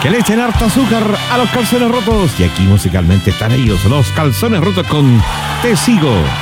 Que le echen harto azúcar a los calzones rotos. Y aquí musicalmente están ellos, los calzones rotos con Te Sigo.